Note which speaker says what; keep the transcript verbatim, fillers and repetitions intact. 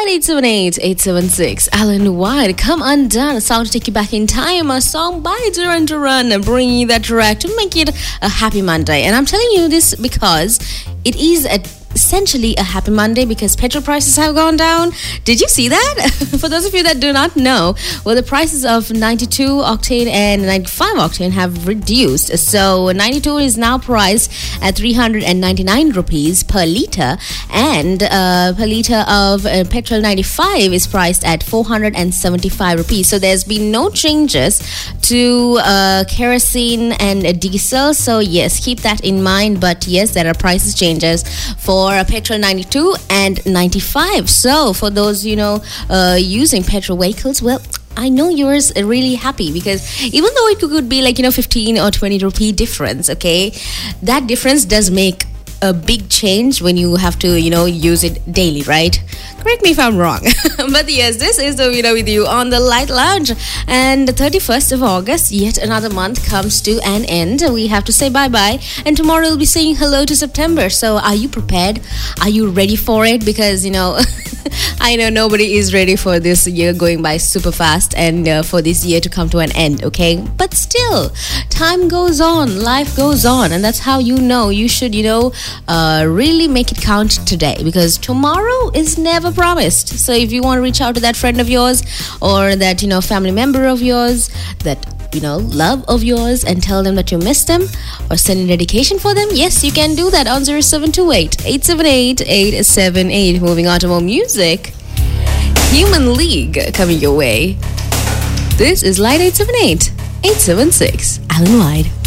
Speaker 1: eight seven eight, eight seven six. Alan White, Come Undone, a song to take you back in time, a song by Duran Duran, bringing you that track to make it a happy Monday. And I'm telling you this because it is a essentially a happy Monday because petrol prices have gone down. Did you see that? For those of you that do not know, well, the prices of ninety-two octane and ninety-five octane have reduced. So ninety-two is now priced at three hundred ninety-nine rupees per litre, and uh, per litre of uh, petrol ninety-five is priced at four hundred seventy-five rupees. So there's been no changes to uh, kerosene and diesel. So yes, keep that in mind. But yes, there are prices changes for For petrol ninety-two and ninety-five. So for those, you know, uh, using petrol vehicles, well, I know yours are really happy because even though it could be like, you know, fifteen or twenty rupee difference, okay, that difference does make a big change when you have to, you know, use it daily, right? Correct me if I'm wrong. But yes, this is the Vida with you on the Light Lounge. And the thirty-first of August, yet another month comes to an end. We have to say bye-bye. And tomorrow we'll be saying hello to September. So are you prepared? Are you ready for it? Because, you know, I know nobody is ready for this year going by super fast and uh, for this year to come to an end, okay? But still, time goes on, life goes on. And that's how you know you should, you know, uh, really make it count today, because tomorrow is never promised. So if you want to reach out to that friend of yours or that, you know, family member of yours, that, you know, love of yours, and tell them that you miss them or send a dedication for them, yes, you can do that on zero seven two eight, eight seven eight, eight seven eight. Moving on to more music. Human League coming your way. This is Light eight seven eight, eight seven six. Alan White.